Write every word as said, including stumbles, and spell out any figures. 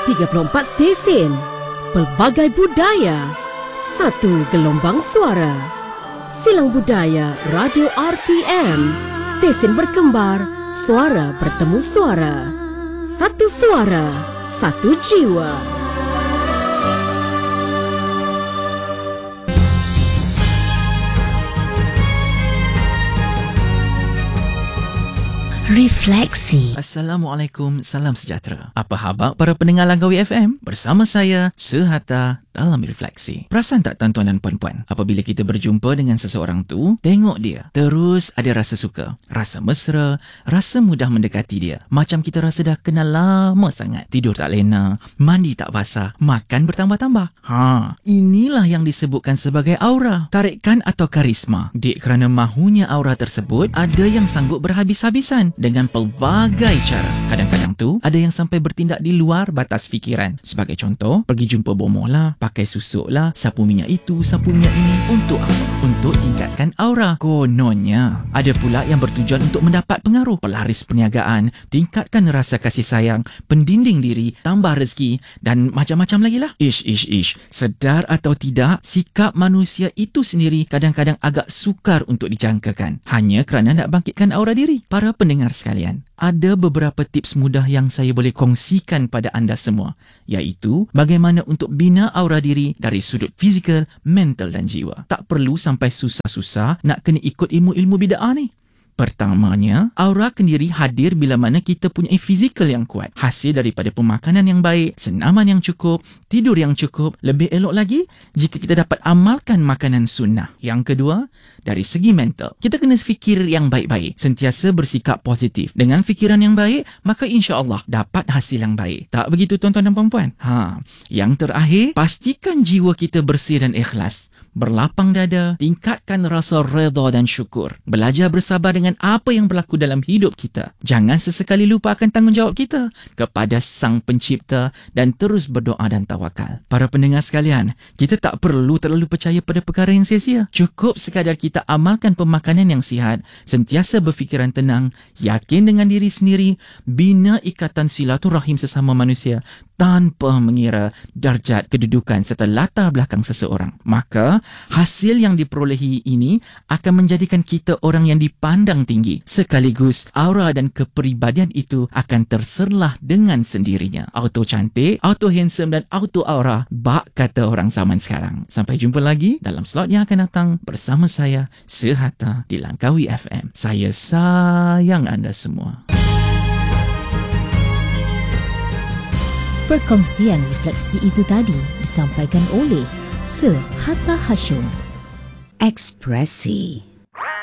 tiga puluh empat stesen, pelbagai budaya, satu gelombang suara. Silang Budaya Radio R T M, stesen berkembar, suara bertemu suara. Satu suara, satu jiwa. Refleksi. Assalamualaikum, salam sejahtera. Apa khabar para pendengar Langkawi F M? Bersama saya, Sehatta dalam Refleksi. Perasan tak tuan-tuan dan puan-puan, apabila kita berjumpa dengan seseorang tu, tengok dia, terus ada rasa suka, rasa mesra, rasa mudah mendekati dia. Macam kita rasa dah kenal lama sangat. Tidur tak lena, mandi tak basah, makan bertambah-tambah. Ha, inilah yang disebutkan sebagai aura, tarikan atau karisma. Dek kerana mahunya aura tersebut, ada yang sanggup berhabis-habisan dengan pelbagai cara. Kadang-kadang tu ada yang sampai bertindak di luar batas fikiran. Sebagai contoh, pergi jumpa bomoh lah, pakai susuk lah, sapu minyak itu, sapu minyak ini. Untuk apa? Untuk tingkatkan aura. Kononnya ada pula yang bertujuan untuk mendapat pengaruh, pelaris perniagaan, tingkatkan rasa kasih sayang, pendinding diri, tambah rezeki dan macam-macam lagi lah. Ish, ish, ish. Sedar atau tidak, sikap manusia itu sendiri kadang-kadang agak sukar untuk dijangkakan hanya kerana nak bangkitkan aura diri. Para pendengar sekalian, ada beberapa tips mudah yang saya boleh kongsikan pada anda semua, iaitu bagaimana untuk bina aura diri dari sudut fizikal, mental dan jiwa. Tak perlu sampai susah-susah nak kena ikut ilmu-ilmu bid'ah ni. Pertamanya, aura kendiri hadir bila mana kita punya fizikal yang kuat, hasil daripada pemakanan yang baik, senaman yang cukup, tidur yang cukup. Lebih elok lagi jika kita dapat amalkan makanan sunnah. Yang kedua, dari segi mental, kita kena fikir yang baik-baik, sentiasa bersikap positif. Dengan fikiran yang baik, maka insya-Allah dapat hasil yang baik. Tak begitu tuan-tuan dan puan-puan? Ha, yang terakhir, pastikan jiwa kita bersih dan ikhlas. Berlapang dada, tingkatkan rasa redha dan syukur. Belajar bersabar dengan apa yang berlaku dalam hidup kita. Jangan sesekali lupa akan tanggungjawab kita kepada Sang Pencipta dan terus berdoa dan tawakal. Para pendengar sekalian, kita tak perlu terlalu percaya pada perkara yang sia-sia. Cukup sekadar kita amalkan pemakanan yang sihat, sentiasa berfikiran tenang, yakin dengan diri sendiri, bina ikatan silaturahim sesama manusia tanpa mengira darjat, kedudukan serta latar belakang seseorang. Maka hasil yang diperolehi ini akan menjadikan kita orang yang dipandang tinggi. Sekaligus aura dan kepribadian itu akan terserlah dengan sendirinya. Auto cantik, auto handsome dan auto aura, bak kata orang zaman sekarang. Sampai jumpa lagi dalam slot yang akan datang bersama saya, Sehatta di Langkawi F M. Saya sayang anda semua. Perkongsian refleksi itu tadi disampaikan oleh Sehatta Hashim. Ekspresi.